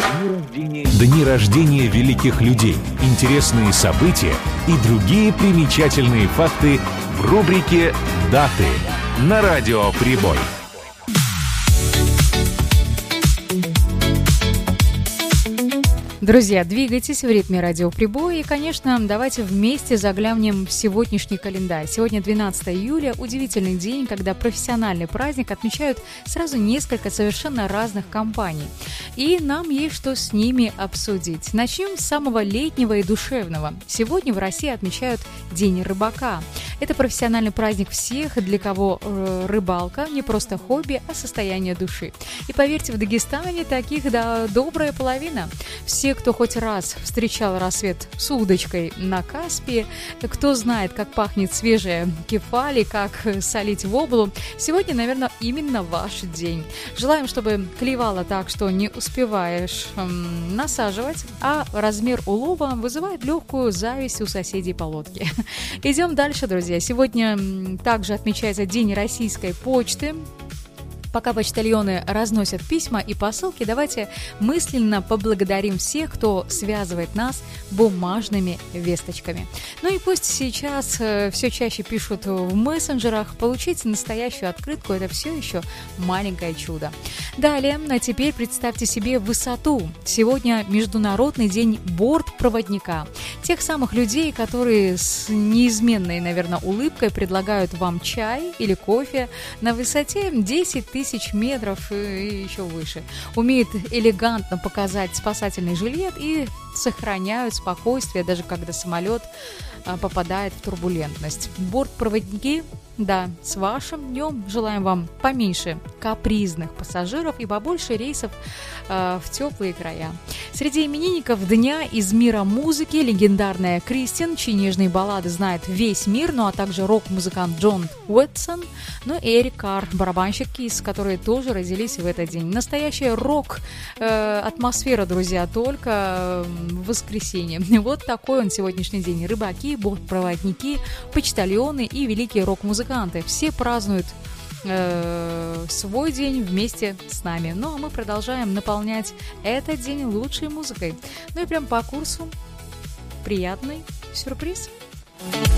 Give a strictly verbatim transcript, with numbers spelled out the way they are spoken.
Дни рождения великих людей, интересные события и другие примечательные факты в рубрике «Даты» на Радио Прибой. Друзья, двигайтесь в ритме Радио Прибой и, конечно, давайте вместе заглянем в сегодняшний календарь. Сегодня двенадцатое июля, удивительный день, когда профессиональный праздник отмечают сразу несколько совершенно разных компаний. И нам есть что с ними обсудить. Начнем с самого летнего и душевного. Сегодня в России отмечают День рыбака. Это профессиональный праздник всех, для кого э, рыбалка не просто хобби, а состояние души. И поверьте, в Дагестане таких, да, добрая половина. Все, кто хоть раз встречал рассвет с удочкой на Каспии, кто знает, как пахнет свежая кефали, как солить воблу, сегодня, наверное, именно ваш день. Желаем, чтобы клевало так, что не успеваешь эм, насаживать, а размер улова вызывает легкую зависть у соседей по лодке. Идем дальше, друзья. Сегодня также отмечается День российской почты. Пока почтальоны разносят письма и посылки, давайте мысленно поблагодарим всех, кто связывает нас бумажными весточками. Ну и пусть сейчас э, все чаще пишут в мессенджерах, получить настоящую открытку – это все еще маленькое чудо. Далее, а теперь представьте себе высоту. Сегодня Международный день бортпроводника. Тех самых людей, которые с неизменной, наверное, улыбкой предлагают вам чай или кофе на высоте десять тысяч метров и еще выше. Умеют элегантно показать спасательный жилет и сохраняют спокойствие, даже когда самолет попадает в турбулентность. Бортпроводники, да, с вашим днем желаем вам поменьше капризных пассажиров и побольше рейсов э, в теплые края. Среди именинников дня из мира музыки легендарная Кристин, чьи нежные баллады знает весь мир, ну а также рок-музыкант Джон Уотсон, ну и Эрик Карр, барабанщик Кис, которые тоже родились в этот день. Настоящая рок-атмосфера, э, друзья, только в воскресенье. Вот такой он сегодняшний день. Рыбаки, бортпроводники, почтальоны и великие рок-музыканты. Все празднуют э, свой день вместе с нами. Ну, а мы продолжаем наполнять этот день лучшей музыкой. Ну и прям по курсу приятный сюрприз.